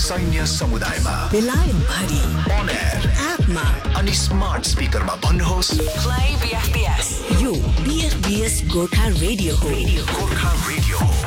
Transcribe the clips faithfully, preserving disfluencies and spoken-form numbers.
सैन्य समुदायमा बेलायत भरि on air एपमा अनि स्मार्ट स्पिकरमा भन्नुहोस् play B F B S यो B F B S Gorkha radio हो गोर्खा रेडियो हो।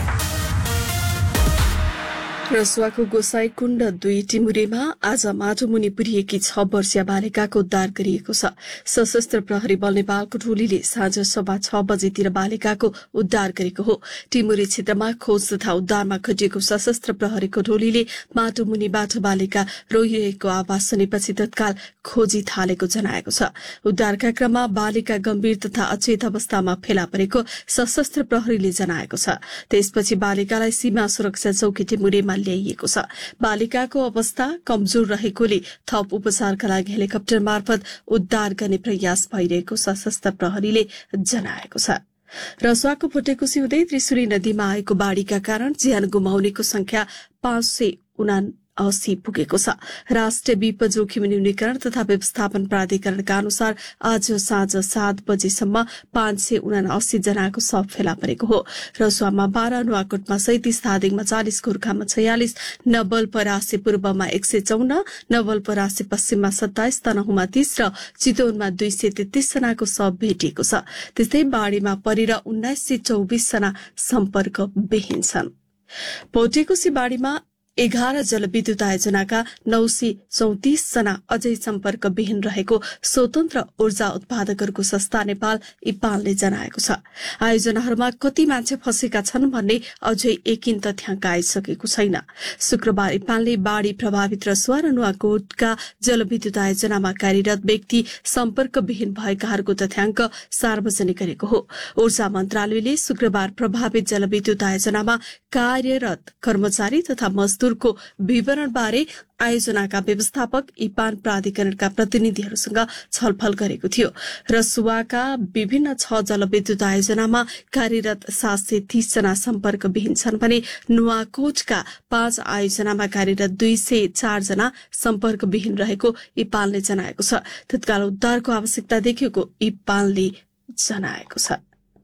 रसुवाको गोसाई कुण्ड दुई टिमुरेमा आज माटोमुनि पुरिएकी छ वर्षीय बालिकाको उद्धार गरिएको छ। सशस्त्र प्रहरी बल नेपालको टोलीले साँझ सभा छ बजेतिर बालिकाको उद्धार गरेको हो। टिमुरे क्षेत्रमा खोज तथा उद्धारमा खटिएको सशस्त्र प्रहरीको टोलीले माटोमुनिबाट बालिका रोइरहेको आवाज सुनेपछि तत्काल खोजी थालेको जनाएको छ। उद्धारका क्रममा बालिका गम्भीर तथा अचेत अवस्थामा फेला परेको सशस्त्र प्रहरीले जनाएको छ। त्यसपछि बालिकालाई सीमा सुरक्षा चौकी टिमुरेमा ल्याइएको छ। बालिकाको अवस्था कमजोर रहेकोले थप उपचारका लागि हेलिकप्टर मार्फत उद्धार गर्ने प्रयास भइरहेको सशस्त्र प्रहरीले जनाएको छ। रसुवाको फुटेकुसी हुँदै त्रिशुली नदीमा आएको बाढ़ीका कारण ज्यान गुमाउनेको संख्या पाँच सय उना अस्सी पुगेको छ। राष्ट्रिय विपद जोखिम न्यूनीकरण तथा व्यवस्थापन प्राधिकरणका अनुसार आज साँझ सात बजेसम्म पाँच सय उनासी जनाको शव फेला परेको हो। रसुवामा बाह्र, नुवाकोटमा सैतिस, धादिङमा चालिस, गोर्खामा छयालिस, नवलपरासी पूर्वमा एक सय चौन्न, नवलपरासी पश्चिममा सत्ताइस, तनहुमा तीस र चितवनमा दुई सय तेत्तीस जनाको शव भेटिएको छ। त्यस्तै बाढ़ीमा परेर उन्नाइस सय चौबिस जना सम्पर्क विहीन छन्। भोटेकुसी बाढ़ीमा एघार जलविद्युत आयोजनाका नौ सय चौतिस जना अझै सम्पर्क विहीन रहेको स्वतन्त्र ऊर्जा उत्पादकहरूको संस्था नेपाल इपालले जनाएको छ। आयोजनाहरूमा कति मान्छे फँसेका छन् भन्ने अझै एकिन तथ्याङ्क आइसकेको छैन। शुक्रबार इपालले बाढ़ी प्रभावित रसुवा र नुवाकोटका जलविद्युत आयोजनामा कार्यरत व्यक्ति सम्पर्क विहीन भएकाहरूको तथ्याङ्क सार्वजनिक गरेको हो। ऊर्जा मन्त्रालयले शुक्रबार प्रभावित जलविद्युत आयोजनामा कार्यरत कर्मचारी तथा मजदूरको विवरणबारे आयोजनाका व्यवस्थापक इपान प्राधिकरणका प्रतिनिधिहरूसँग छलफल गरेको थियो। रसुवाका विभिन्न छ जलविद्युत आयोजनामा कार्यरत सात सय तीस जना सम्पर्क विहीन छन् भने नुवाकोटका पाँच आयोजनामा कार्यरत दुई सय चार जना सम्पर्क विहीन रहेको इपालले जनाएको छ। तत्काल उद्धारको आवश्यकता देखिएको इपालले जनाएको छ।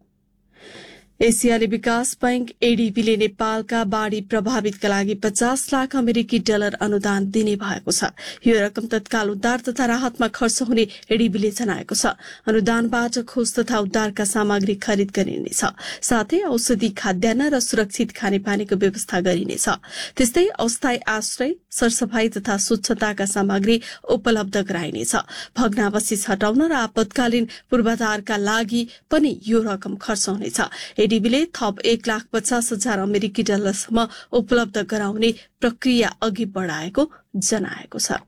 एसियाली विकास बैंक एडीबीले नेपालका बाढ़ी प्रभावितका लागि पचास लाख अमेरिकी डलर अनुदान दिने भएको छ। यो रकम तत्काल उद्धार तथा राहतमा खर्च हुने एडीबीले जनाएको छ। अनुदानबाट खोज तथा उद्धारका सामग्री खरिद गरिनेछ, साथै औषधि, खाद्यान्न र सुरक्षित खानेपानीको व्यवस्था गरिनेछ। त्यस्तै अस्थायी आश्रय, सरसफाई तथा स्वच्छताका सामग्री उपलब्ध गराइनेछ। भग्नावशेष हटाउन र आपतकालीन पूर्वाधारका लागि पनि यो रकम खर्च हुनेछ। एडीबीले थप एक लाख पचास हजार अमेरिकी डलरसम्म उपलब्ध गराउने प्रक्रिया अघि बढ़ाएको जनाएको छ।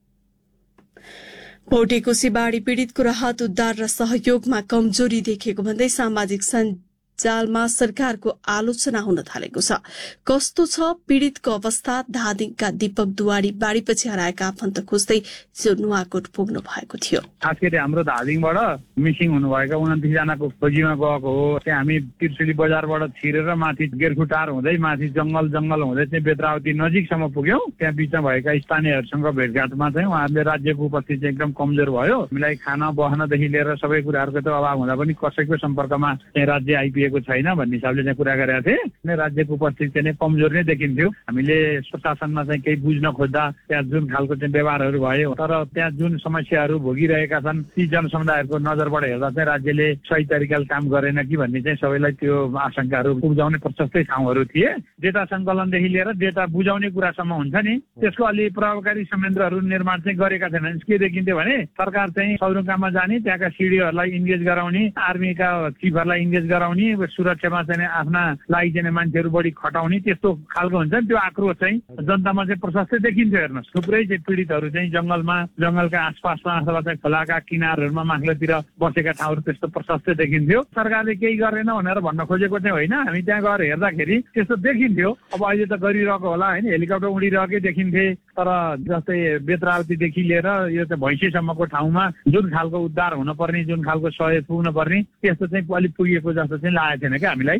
भोटेकोशी बाढ़ी पीड़ितको राहत, उद्धार र सहयोगमा कमजोरी देखिएको भन्दै सामाजिक सञ्जालमा सरकारको आलोचना हुन थालेको छ। कस्तो छ पीड़ितको अवस्था? धादिङका दीपक दुवाडी बाढ़ीपछि हराएका आफन्त खोज्दै नुवाकोट पुग्नु भएको थियो। खास गरी हाम्रो धादिङबाट मिसिङ हुनुभएका उन्तिस जनाको खोजीमा गएको हो। त्यहाँ हामी त्रिशुली बजारबाट छिरेर माथि गेरखुटार हुँदै माथि जंगल जंगल हुँदै चाहिँ बेत्रावती नजिकसम्म पुग्यौं। त्यहाँ बिचमा भएका स्थानीयहरूसँग भेटघाटमा चाहिँ उहाँहरूले राज्यको उपस्थिति चाहिँ एकदम कमजोर भयो। हामीलाई खाना बस्नदेखि लिएर सबै कुराहरूको त अभाव हुँदा पनि कसैको सम्पर्कमा चाहिँ राज्य आइपुगेको छैन भन्ने हिसाबले चाहिँ कुरा गरेका थिए। राज्यको उपस्थिति चाहिँ कमजोर नै देखिन्थ्यो। हामीले प्रशासनमा चाहिँ केही बुझ्न खोज्दा त्यहाँ जुन खालको चाहिँ व्यवहारहरू भयो, तर त्यहाँ जुन समस्याहरू भोगिरहेका छन् ती जनसमुदायहरूको नजरबाट हेर्दा चाहिँ राज्यले सही तरिकाले काम गरेन कि भन्ने चाहिँ सबैलाई त्यो आशंकाहरू उब्जाउने प्रशस्तै ठाउँहरू थिए। डेटा सङ्कलनदेखि लिएर डेटा बुझाउने कुरासम्म हुन्छ नि, त्यसको अलि प्रभावकारी संयन्त्रहरू निर्माण चाहिँ गरेका छैनन्। के देखिन्थ्यो भने सरकार चाहिँ सदरमुकाममा जाने, त्यहाँका सिडिओहरूलाई इन्गेज गराउने, आर्मीका चिफहरूलाई इन्गेज गराउने, सुरक्षामा चाहिँ आफ्ना लागि चाहिँ मान्छेहरू बढी खटाउने, त्यस्तो खालको हुन्छ नि। त्यो आक्रोश चाहिँ जनतामा चाहिँ प्रशस्तै देखिन्थ्यो। हेर्नुहोस्, थुप्रै चाहिँ पीडितहरू चाहिँ जंगलमा, जंगलका आसपासमा अथवा चाहिँ खोलाका किनारहरूमा माथिल्लोतिर बसेका ठाउँहरू त्यस्तो प्रशस्तै देखिन्थ्यो। सरकारले केही गरेन भनेर भन्न खोजेको चाहिँ होइन। हामी त्यहाँ गएर हेर्दाखेरि त्यस्तो देखिन्थ्यो। अब अहिले त गरिरहेको होला होइन, हेलिकप्टर उडिरहेकै देखिन्थे। तर जस्तै बेत्रावतीदेखि लिएर यो चाहिँ भैँसीसम्मको ठाउँमा जुन खालको उद्धार हुनुपर्ने, जुन खालको सहयोग पुग्न पर्ने, त्यस्तो चाहिँ अलिक पुगेको जस्तो चाहिँ लागेको थिएन क्या हामीलाई।